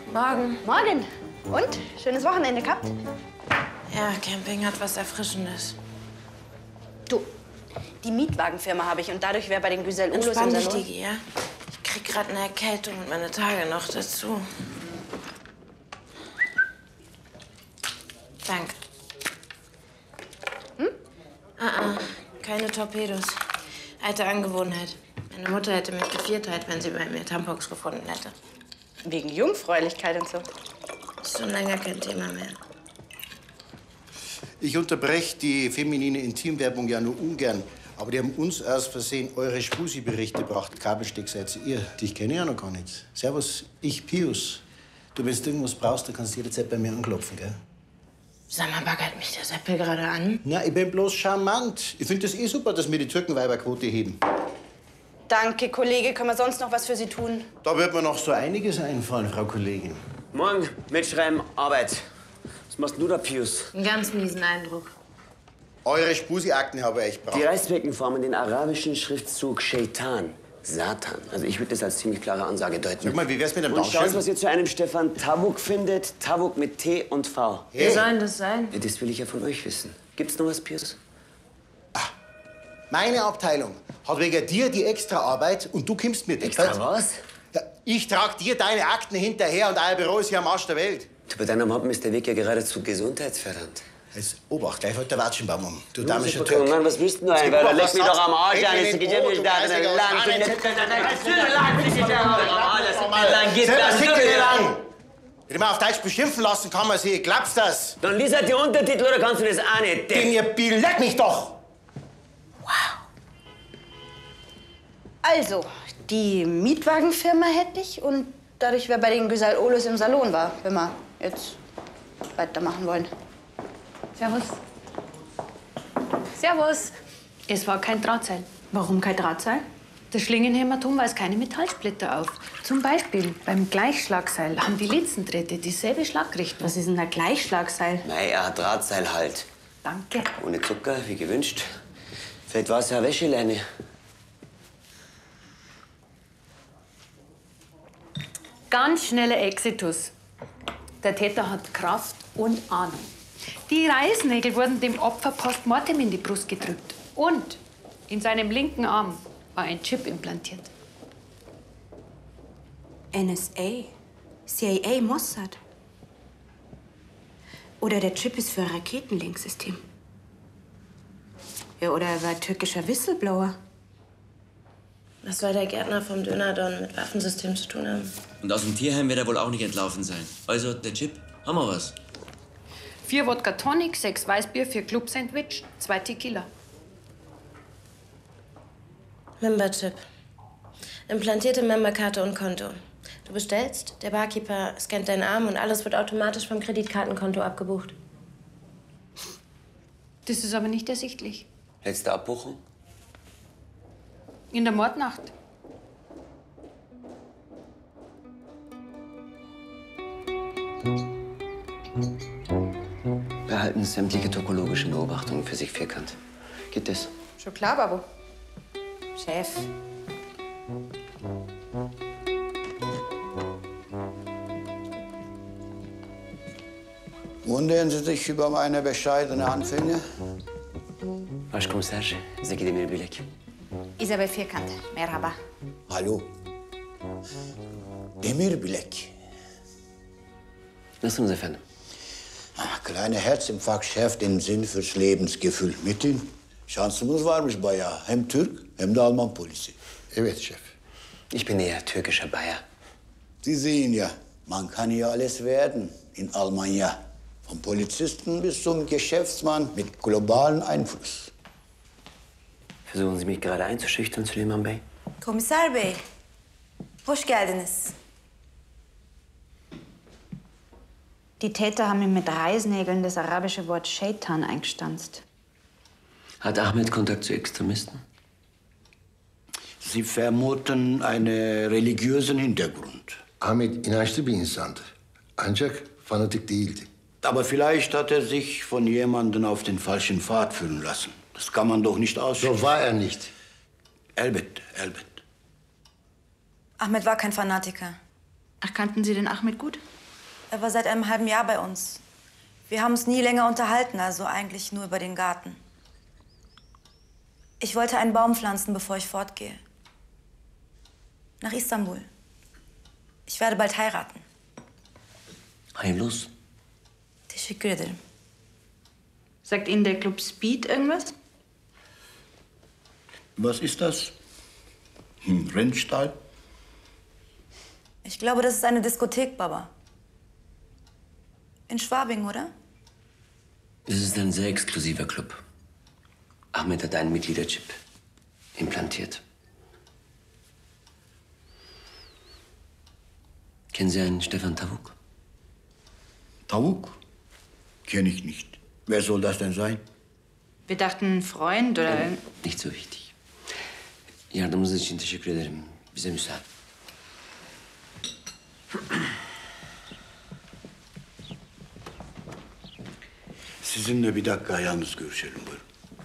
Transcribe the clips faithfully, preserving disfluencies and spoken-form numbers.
Morgen. Morgen. Und? Schönes Wochenende gehabt? Ja, Camping hat was Erfrischendes. Du, die Mietwagenfirma habe ich und dadurch wäre bei den Güsel Ulos Entspann im dich, Salon... Digi, ja? Ich krieg gerade eine Erkältung und meine Tage noch dazu. Danke. Hm? Ah, ah, keine Torpedos. Alte Angewohnheit. Meine Mutter hätte mich gevierteilt, wenn sie bei mir Tampons gefunden hätte. Wegen Jungfräulichkeit und so. Ist schon länger kein Thema mehr. Ich unterbreche die feminine Intimwerbung ja nur ungern. Aber die haben uns aus Versehen eure Spusi-Berichte gebracht. Kabelsteck seid ihr. Dich kenne ich ja noch gar nicht. Servus, ich Pius. Du, wenn du irgendwas brauchst, dann kannst du jederzeit bei mir anklopfen, gell? Sag mal, baggert mich der Seppel gerade an? Na, ich bin bloß charmant. Ich finde das eh super, dass wir die Türkenweiberquote heben. Danke, Kollege. Können wir sonst noch was für Sie tun? Da wird mir noch so einiges einfallen, Frau Kollegin. Morgen, mitschreiben, Arbeit. Was machst du da, Pius? Einen ganz miesen Eindruck. Eure Spusi-Akten habe ich braucht. Die Reißbecken formen den arabischen Schriftzug Shaitan, Satan. Also ich würde das als ziemlich klare Ansage deuten. Sag mal, wie wär's mit dem Und Dankeschön? schaut, was ihr zu einem Stefan Tawuk findet. Tawuk mit T und V. Wie soll denn das sein? Ja, das will ich ja von euch wissen. Gibt's noch was, Pius? Meine Abteilung hat wegen dir die Extraarbeit und du kommst mit. Extra was? Ja, ich trag dir deine Akten hinterher und euer Büro ist hier am Arsch der Welt. Du, bei deinem Happen ist der Weg ja geradezu gesundheitsfördernd. Jetzt Obacht, gleich fällt der Watschenbaum um. Du Du, damischer Mann, Türk. was willst du denn, Alter? Da leg mich doch am Arsch an. Jetzt geht ja nicht da. Lang, lang. Wenn du mal auf Deutsch beschimpfen lassen kann man sie. Glaubst du das? Dann lies halt die Untertitel oder kannst du das auch nicht? Gib mir Bill, leck mich doch! Also, die Mietwagenfirma hätte ich und dadurch wäre bei den Güsel Ulos im Salon war, wenn wir jetzt weitermachen wollen. Servus. Servus. Es war kein Drahtseil. Warum kein Drahtseil? Das Schlingenhämatom weist keine Metallsplitter auf. Zum Beispiel beim Gleichschlagseil haben die Litzendrähte dieselbe Schlagrichtung. Was ist denn ein Gleichschlagseil? Naja, Drahtseil halt. Danke. Ohne Zucker, wie gewünscht. Vielleicht war es ja Wäscheleine. Ganz schneller Exitus. Der Täter hat Kraft und Ahnung. Die Reißnägel wurden dem Opfer postmortem in die Brust gedrückt. Und in seinem linken Arm war ein Chip implantiert. N S A, C I A, Mossad. Oder der Chip ist für ein Raketenlenksystem. Ja, oder er war türkischer Whistleblower. Was soll der Gärtner vom Dönerdon mit Waffensystem zu tun haben? Und aus dem Tierheim wird er wohl auch nicht entlaufen sein. Also, der Chip, haben wir was. Vier Wodka Tonic, sechs Weißbier, vier Club-Sandwich, zwei Tequila. Memberchip. Implantierte Memberkarte und Konto. Du bestellst, der Barkeeper scannt deinen Arm und alles wird automatisch vom Kreditkartenkonto abgebucht. Das ist aber nicht ersichtlich. Letzte Abbuchung? In der Mordnacht. Behalten sämtliche topologische Beobachtungen für sich vierkant. Geht das? Schon klar, Babu. Chef. Wundern Sie sich über meine bescheidene Anfänge? Başkomiser Zeki Demirbülek. Isabel Vierkant. Merhaba. Hallo. Demirbilek. Nasılsınız efendim? Ah, kleiner Herzinfarkt schärft den Sinn fürs Lebensgefühl. Metin, şansımız varmış bayağı. Hem Türk hem de Alman polisi. Evet, Chef. Ich bin eher türkischer Bayer. Sie sehen ja, man kann hier alles werden in Almanya. Vom Polizisten bis zum Geschäftsmann mit globalem Einfluss. Versuchen Sie mich gerade einzuschüchtern, Süleyman Bey? Komiser Bey, hoş geldiniz. Die Täter haben ihm mit Reißnägeln das arabische Wort Shaitan eingestanzt. Hat Ahmed Kontakt zu Extremisten? Sie vermuten einen religiösen Hintergrund. Ahmet inançlı bir insandı. Ancak fanatik değildi. Aber vielleicht hat er sich von jemandem auf den falschen Pfad führen lassen. Das kann man doch nicht ausschließen. So war er nicht. Elbette, elbette. Ahmed war kein Fanatiker. Ach, kannten Sie den Ahmed gut? Er war seit einem halben Jahr bei uns. Wir haben uns nie länger unterhalten, also eigentlich nur über den Garten. Ich wollte einen Baum pflanzen, bevor ich fortgehe. Nach Istanbul. Ich werde bald heiraten. Hayırlı olsun. Teşekkür ederim. Sagt Ihnen der Club Speed irgendwas? Was ist das? Ein Rennstall? Ich glaube, das ist eine Diskothek, Baba. In Schwabing, oder? Es ist ein sehr exklusiver Club. Ahmed hat einen Mitgliederchip implantiert. Kennen Sie einen Stefan Tavuk? Tavuk? Kenne ich nicht. Wer soll das denn sein? Wir dachten, ein Freund oder... Nicht so wichtig. Yardımınız için teşekkür ederim. Bize müsaade. Sizinle bir dakika yalnız görüşelim, buyurun.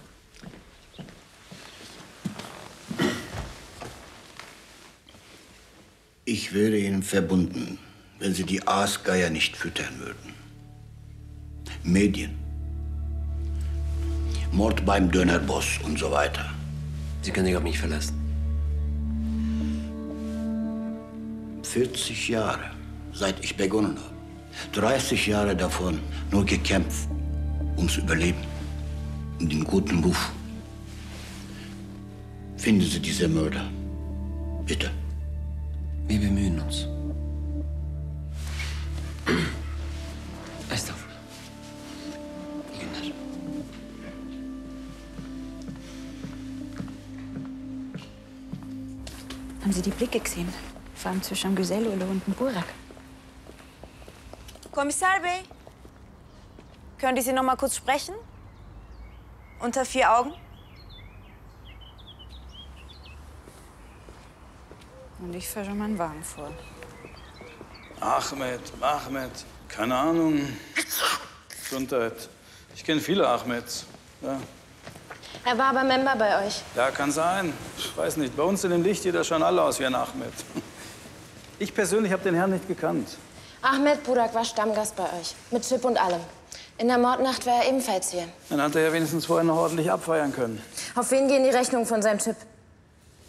Ich wäre Ihnen verbunden, wenn Sie die Aasgeier nicht füttern würden. Medien, Mord beim Dönerboss und so weiter. Sie können sich auf mich verlassen. vierzig Jahre, seit ich begonnen habe. dreißig Jahre davon nur gekämpft, ums Überleben und den guten Ruf. Finden Sie diese Mörder, bitte. Wir bemühen uns. Estağfurullah. İyi günler. Haben Sie die Blicke gesehen? Vor allem zwischen dem Güzello und dem Burak. Kommissar Bey, könnte ich Sie noch mal kurz sprechen? Unter vier Augen? Und ich fahre schon meinen Wagen vor. Ahmed, Ahmed, keine Ahnung. Gesundheit. Ich kenne viele Ahmeds. Ja. Er war aber Member bei euch. Ja, kann sein. Ich weiß nicht. Bei uns in dem Licht sieht er schon alle aus wie ein Ahmed. Ich persönlich habe den Herrn nicht gekannt. Ahmed Burak war Stammgast bei euch. Mit Chip und allem. In der Mordnacht war er ebenfalls hier. Dann hat er ja wenigstens vorher noch ordentlich abfeiern können. Auf wen gehen die Rechnungen von seinem Chip?